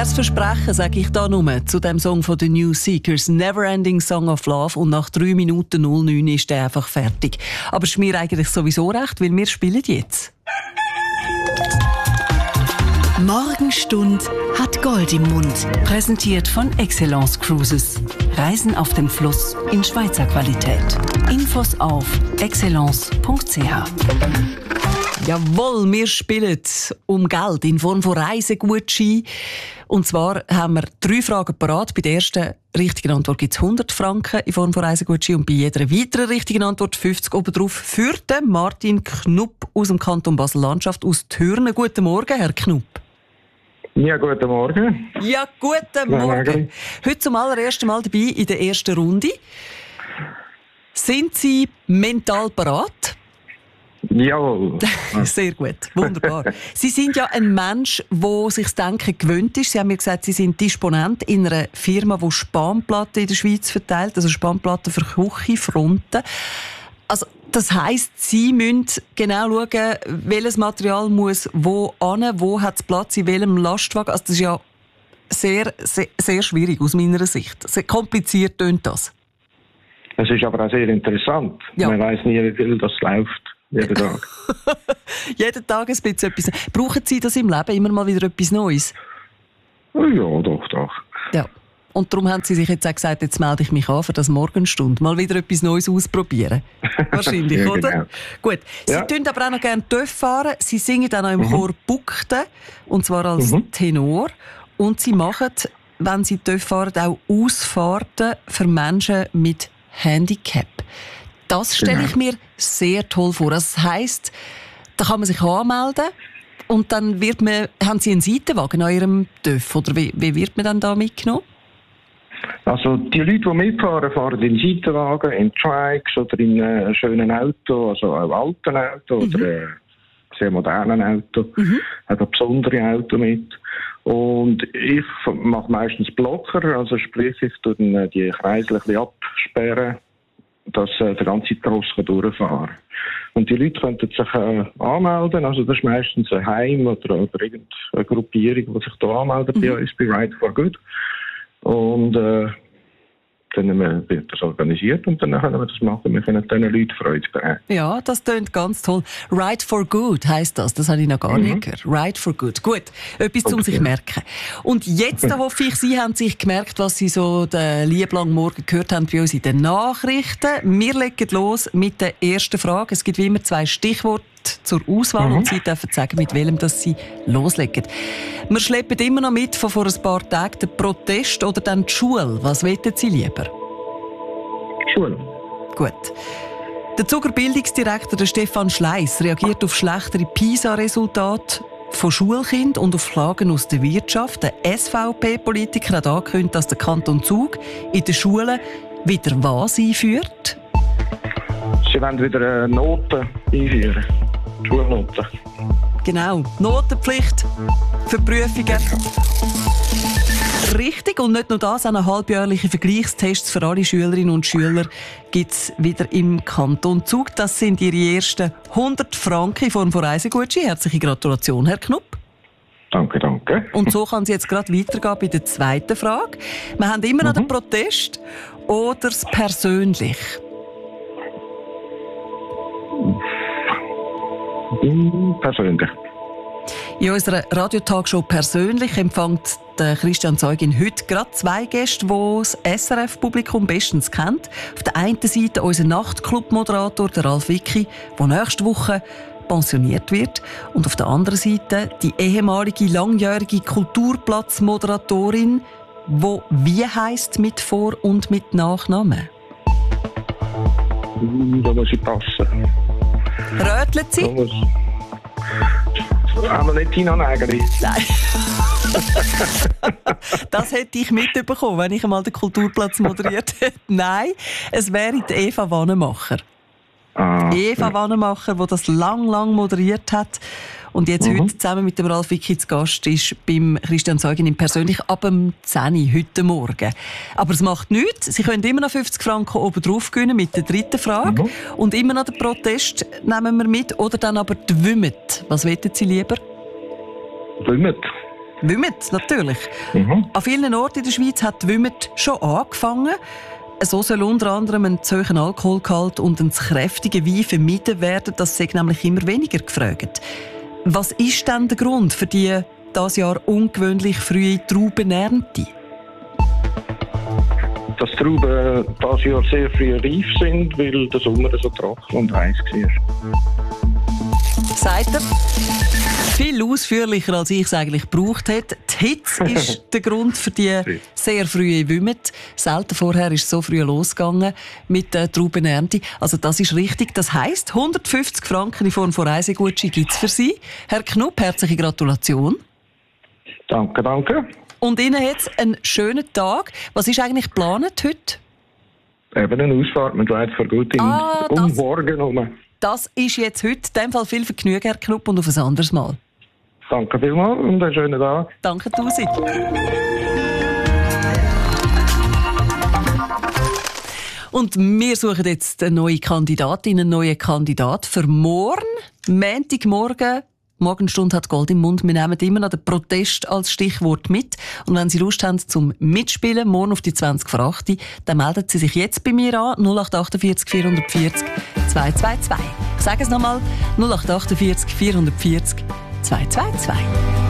Schweres Versprechen, sage ich da nur, zu dem Song von The New Seekers, Neverending Song of Love. Und nach 3 Minuten 09 ist der einfach fertig. Aber es ist mir eigentlich sowieso recht, weil wir spielen jetzt. Morgenstund hat Gold im Mund. Präsentiert von Excellence Cruises. Reisen auf dem Fluss in Schweizer Qualität. Infos auf excellence.ch. Jawohl, wir spielen um Geld in Form von Reisegutschein. Und zwar haben wir 3 Fragen parat. Bei der ersten richtigen Antwort gibt es 100 Franken in Form von Reisegutschein und bei jeder weiteren richtigen Antwort 50 obendrauf für den Martin Knupp aus dem Kanton Basel-Landschaft aus Thürnen. Guten Morgen, Herr Knupp. Ja, guten Morgen. Ja, guten Morgen. Heute zum allerersten Mal dabei in der ersten Runde. Sind Sie mental parat? Jawohl. Sehr gut, wunderbar. Sie sind ja ein Mensch, der sich das Denken gewöhnt ist. Sie haben mir gesagt, Sie sind Disponent in einer Firma, die Spanplatten in der Schweiz verteilt, also Spanplatten für Küchenfronten. Also, das heisst, Sie müssen genau schauen, welches Material muss wo hin, wo hat es Platz, in welchem Lastwagen. Also, das ist ja sehr, sehr, sehr schwierig aus meiner Sicht. Sehr kompliziert tönt das. Es ist aber auch sehr interessant. Ja. Man weiss nie, wie viel das läuft. Jeden Tag. Jeden Tag ein bisschen etwas. Brauchen Sie das im Leben immer mal wieder etwas Neues? Ja, doch. Ja. Und darum haben Sie sich jetzt auch gesagt, jetzt melde ich mich an für das Morgenstunde. Mal wieder etwas Neues ausprobieren. Wahrscheinlich, ja, oder? Genau. Gut. Sie tun aber auch noch gerne TÜV fahren. Sie singen dann auch im Chor Buchten. Und zwar als Tenor. Und Sie machen, wenn Sie TÜV fahren, auch Ausfahrten für Menschen mit Handicap. Das stelle ich mir sehr toll vor. Das heisst, da kann man sich anmelden und dann haben Sie einen Seitenwagen an Ihrem TÜV? Oder wie wird man dann da mitgenommen? Also die Leute, die mitfahren, fahren in Seitenwagen, in Trikes oder in einem schönen Auto, also einem alten Auto oder sehr modernen Auto, haben besondere Auto mit. Und ich mache meistens Blocker, also sprich, ich tue dann die Kreisel ein bisschen absperren, dass der ganze Tross durchfahren kann. Und die Leute könnten sich anmelden, also das ist meistens ein Heim oder irgendeine Gruppierung, die sich da anmeldet bei uns, bei Ride for Good. Und dann wird das organisiert und dann können wir das machen. Wir können diesen Leuten Freude bereiten. Ja, das klingt ganz toll. Ride for Good heisst das. Das habe ich noch gar nicht gehört. Ride for Good. Gut, etwas zum sich merken. Und jetzt hoffe ich, Sie haben sich gemerkt, was Sie so den lieblangen Morgen gehört haben bei uns in den Nachrichten. Wir legen los mit der ersten Frage. Es gibt wie immer 2 Stichworte zur Auswahl und Sie dürfen sagen, mit welchem das Sie loslegen. Wir schleppen immer noch mit von vor ein paar Tagen den Protest oder dann die Schule. Was wollen Sie lieber? Schule. Gut. Der Zuger Bildungsdirektor der Stefan Schleiss reagiert auf schlechtere PISA-Resultate von Schulkindern und auf Klagen aus der Wirtschaft. Der SVP-Politiker hat angekündigt, dass der Kanton Zug in den Schulen wieder was einführt? Sie wollen wieder Noten einführen. Schulnoten. Genau, Notenpflicht für Prüfungen. Richtig, und nicht nur das, auch halbjährliche Vergleichstests für alle Schülerinnen und Schüler gibt es wieder im Kanton Zug. Das sind Ihre ersten 100 Franken in Form von Reisegutschein. Herzliche Gratulation, Herr Knupp. Danke. Und so kann es jetzt gerade weitergehen bei der zweiten Frage. Wir haben immer noch den Protest oder das Persönlich? Persönlich. In unserer Radiotagshow «Persönlich» empfängt der Christian Zeugin heute gerade 2 Gäste, die das SRF-Publikum bestens kennt. Auf der einen Seite unser Nachtclub-Moderator, der Ralf Wicki, der nächste Woche pensioniert wird. Und auf der anderen Seite die ehemalige langjährige Kulturplatz-Moderatorin, die wie heisst mit Vor- und mit Nachnamen? Da muss ich passen. Rötelt Sie? Aber nicht Tina Nägeli. Nein. Das hätte ich mitbekommen, wenn ich einmal den Kulturplatz moderiert hätte. Nein, es wäre die Eva Wannemacher. Eva Wannemacher, die das lang moderiert hat und jetzt heute zusammen mit dem Ralf Wicki zu Gast ist beim Christian Zeugin im Persönlich ab dem 10 Uhr heute Morgen. Aber es macht nichts. Sie können immer noch 50 Franken oben drauf gewinnen mit der dritten Frage. Und immer noch den Protest nehmen wir mit oder dann aber die Wümmet. Was wollen Sie lieber? Wümmet. Wümmet, natürlich. An vielen Orten in der Schweiz hat Wümmet schon angefangen. So soll unter anderem ein zu hoher Alkoholgehalt und ein zu kräftiger Wein vermieden werden. Das sei nämlich immer weniger gefragt. Was ist denn der Grund für die dieses Jahr ungewöhnlich frühe Traubenernte? Dass die Trauben dieses Jahr sehr früh reif sind, weil der Sommer so trocken und heiß war. Sagt er. Viel ausführlicher, als ich es eigentlich gebraucht hätte. Die Hitze ist der Grund für die sehr frühe Wümmet. Selten vorher ist es so früh losgegangen mit der Traubenernte. Also das ist richtig. Das heisst, 150 Franken in Form von Reisegutschein gibt es für Sie. Herr Knupp, herzliche Gratulation. Danke, danke. Und Ihnen jetzt einen schönen Tag. Was ist eigentlich geplant heute? Eben eine Ausfahrt mit Schweizergut um Morgen herum. Das ist jetzt heute. In dem Fall viel Vergnügen, Herr Knupp, und auf ein anderes Mal. Danke vielmals und einen schönen Tag. Danke, Tusi. Und wir suchen jetzt eine neue Kandidatin, einen neuen Kandidat für morgen. Montagmorgen. Morgenstunde hat Gold im Mund. Wir nehmen immer noch den Protest als Stichwort mit. Und wenn Sie Lust haben zum Mitspielen, morgen auf die 20 vor 8, dann melden Sie sich jetzt bei mir an. 0848 440 222. Ich sage es nochmal. 0848 440 222.